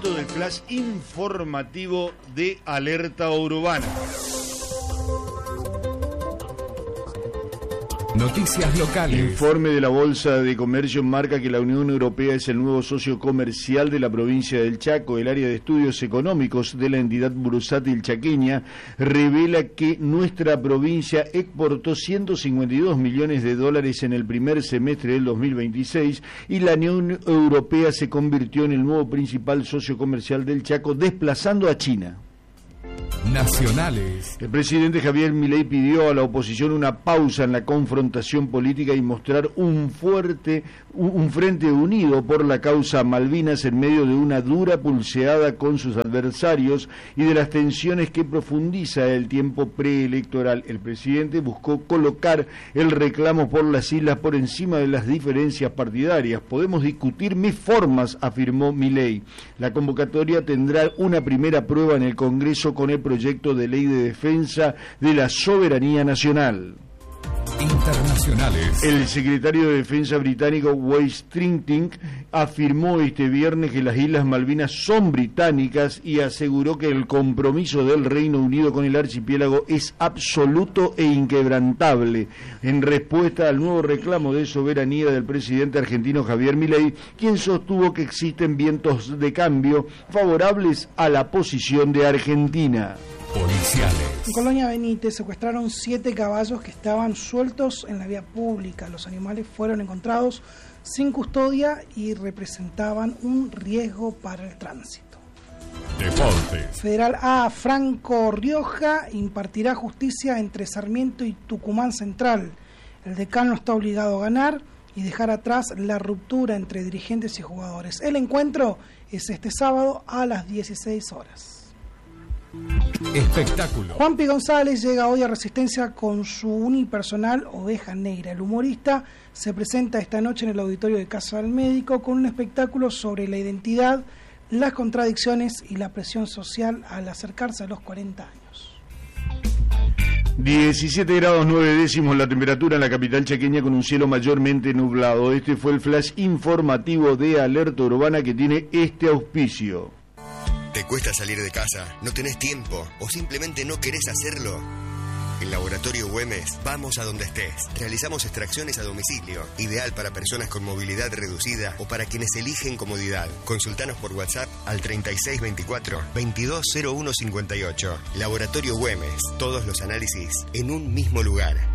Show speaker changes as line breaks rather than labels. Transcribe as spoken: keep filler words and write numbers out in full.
momento del flash informativo de Alerta Urbana.
Noticias locales.
Informe de la Bolsa de Comercio marca que la Unión Europea es el nuevo socio comercial de la provincia del Chaco. El área de estudios económicos de la entidad bursátil chaqueña revela que nuestra provincia exportó ciento cincuenta y dos millones de dólares en el primer semestre del dos mil veintiséis y la Unión Europea se convirtió en el nuevo principal socio comercial del Chaco, desplazando a China.
Nacionales.
El presidente Javier Milei pidió a la oposición una pausa en la confrontación política y mostrar un fuerte, un frente unido por la causa Malvinas en medio de una dura pulseada con sus adversarios y de las tensiones que profundiza el tiempo preelectoral. El presidente buscó colocar el reclamo por las islas por encima de las diferencias partidarias. Podemos discutir mis formas, afirmó Milei. La convocatoria tendrá una primera prueba en el Congreso con el proyecto de ley de defensa de la soberanía nacional.
Internacionales.
El secretario de Defensa británico Wayne Stringting afirmó este viernes que las Islas Malvinas son británicas y aseguró que el compromiso del Reino Unido con el archipiélago es absoluto e inquebrantable, en respuesta al nuevo reclamo de soberanía del presidente argentino Javier Milei, quien sostuvo que existen vientos de cambio favorables a la posición de Argentina.
Policiales.
En Colonia Benítez secuestraron siete caballos que estaban sueltos en la vía pública. Los animales fueron encontrados sin custodia y representaban un riesgo para el tránsito.
Deportes.
Federal A, Franco Rioja, impartirá justicia entre Sarmiento y Tucumán Central. El decano está obligado a ganar y dejar atrás la ruptura entre dirigentes y jugadores. El encuentro es este sábado a las dieciséis horas.
Espectáculo.
Juanpi González llega hoy a Resistencia con su unipersonal Oveja Negra. El humorista se presenta esta noche en el auditorio de Casa del Médico con un espectáculo sobre la identidad, las contradicciones y la presión social al acercarse a los cuarenta años.
diecisiete grados nueve décimos la temperatura en la capital chaqueña con un cielo mayormente nublado. Este fue el flash informativo de Alerta Urbana que tiene este auspicio.
¿Te cuesta salir de casa? ¿No tenés tiempo? ¿O simplemente no querés hacerlo? En Laboratorio Güemes, vamos a donde estés. Realizamos extracciones a domicilio, ideal para personas con movilidad reducida o para quienes eligen comodidad. Consultanos por WhatsApp al treinta y seis veinticuatro, veintidós cero uno cincuenta y ocho. Laboratorio Güemes, todos los análisis en un mismo lugar.